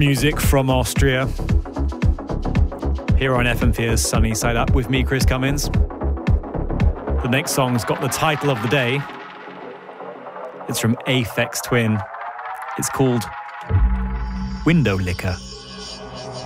Music from Austria. Here on FM4's Sunny Side Up with me, Chris Cummins. The next song's got the title of the day. It's from Aphex Twin. It's called Window Licker.